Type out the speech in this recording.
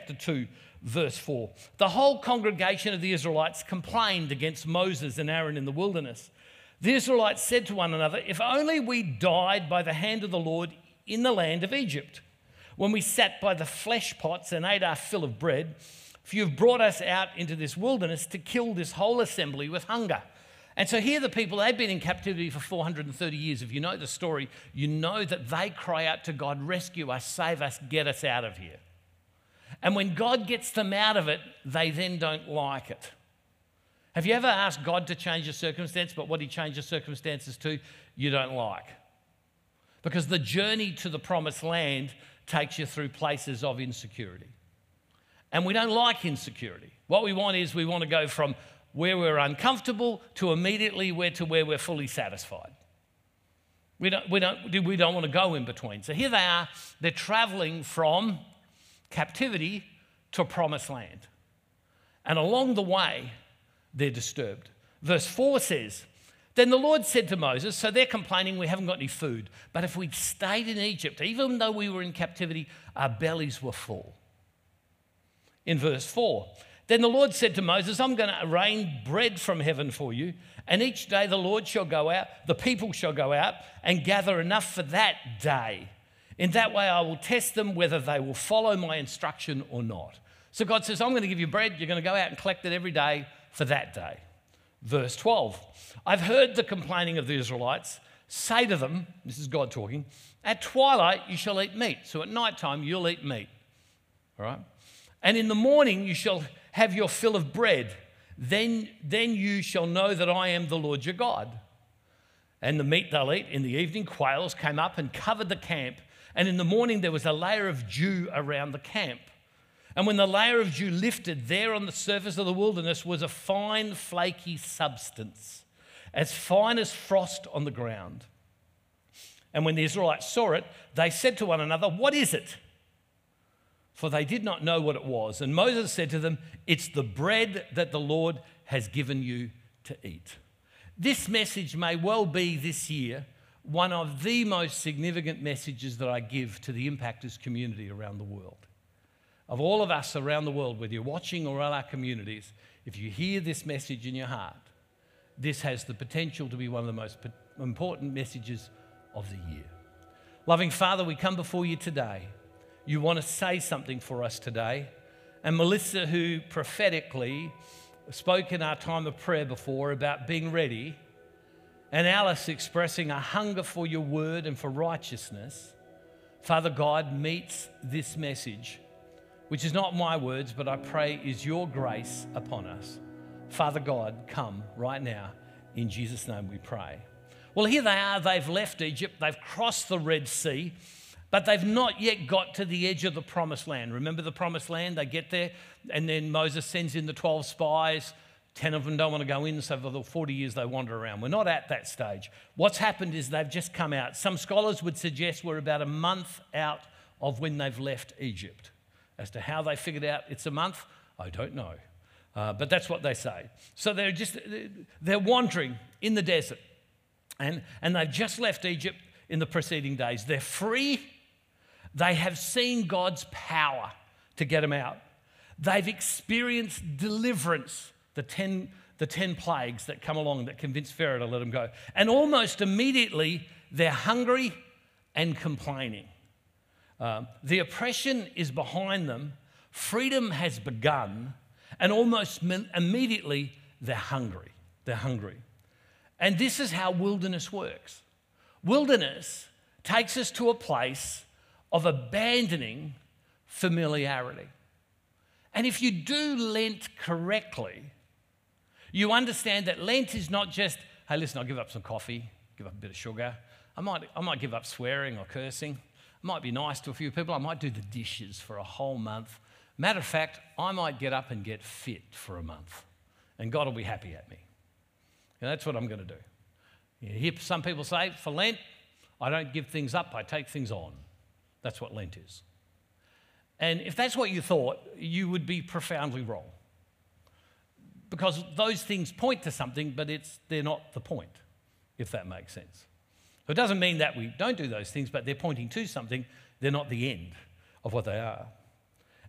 chapter 2, verse 4. The whole congregation of the Israelites complained against Moses and Aaron in the wilderness. The Israelites said to one another, "If only we died by the hand of the Lord in the land of Egypt, when we sat by the flesh pots and ate our fill of bread. For you have brought us out into this wilderness to kill this whole assembly with hunger." And so here the people, they've been in captivity for 430 years. If you know the story, you know that they cry out to God, "Rescue us, save us, get us out of here." And when God gets them out of it, they then don't like it. Have you ever asked God to change your circumstance, but what he changed your circumstances to, you don't like? Because the journey to the promised land takes you through places of insecurity. And we don't like insecurity. What we want is we want to go from where we're uncomfortable to immediately where we're fully satisfied. We don't want to go in between. So here they are, they're traveling from captivity to promised land. And along the way, they're disturbed. Verse 4 says, "Then the Lord said to Moses," so they're complaining, "We haven't got any food. But if we'd stayed in Egypt, even though we were in captivity, our bellies were full." In verse 4, "Then the Lord said to Moses, I'm going to rain bread from heaven for you, and each day the Lord shall go out, the people shall go out and gather enough for that day. In that way I will test them whether they will follow my instruction or not." So God says, "I'm going to give you bread. You're going to go out and collect it every day for that day." Verse 12, "I've heard the complaining of the Israelites. Say to them," this is God talking, "at twilight you shall eat meat." So at night time you'll eat meat. All right? "And in the morning you shall have your fill of bread. Then you shall know that I am the Lord your God." And the meat they'll eat in the evening, quails came up and covered the camp. And in the morning there was a layer of dew around the camp. And when the layer of dew lifted, there on the surface of the wilderness was a fine, flaky substance, as fine as frost on the ground. And when the Israelites saw it, they said to one another, "What is it?" For they did not know what it was. And Moses said to them, "It's the bread that the Lord has given you to eat." This message may well be this year one of the most significant messages that I give to the Impactors community around the world. Of all of us around the world, whether you're watching or all our communities, if you hear this message in your heart, this has the potential to be one of the most important messages of the year. Loving Father, we come before you today. You want to say something for us today. And Melissa, who prophetically spoke in our time of prayer before about being ready, and Alice expressing a hunger for your word and for righteousness, Father God meets this message, which is not my words, but I pray is your grace upon us. Father God, come right now. In Jesus' name we pray. Well, here they are. They've left Egypt. They've crossed the Red Sea, but they've not yet got to the edge of the promised land. Remember the promised land? They get there, and then Moses sends in the 12 spies. 10 of them don't want to go in, so for the 40 years they wander around. We're not at that stage. What's happened is they've just come out. Some scholars would suggest we're about a month out of when they've left Egypt. As to how they figured out it's a month, I don't know. But that's what they say. So they're wandering in the desert. And they've just left Egypt in the preceding days. They're free. They have seen God's power to get them out. They've experienced deliverance, the 10 plagues that come along that convinced Pharaoh to let them go. And almost immediately, they're hungry and complaining. The oppression is behind them. Freedom has begun. And almost immediately, they're hungry. They're hungry. And this is how wilderness works. Wilderness takes us to a place of abandoning familiarity. And if you do Lent correctly, you understand that Lent is not just, hey, listen, I'll give up some coffee, give up a bit of sugar. I might give up swearing or cursing. I might be nice to a few people. I might do the dishes for a whole month. Matter of fact, I might get up and get fit for a month, and God will be happy at me. And that's what I'm going to do. You hear some people say, for Lent, I don't give things up, I take things on. That's what Lent is. And if that's what you thought, you would be profoundly wrong. Because those things point to something, but they're not the point, if that makes sense. So it doesn't mean that we don't do those things, but they're pointing to something. They're not the end of what they are.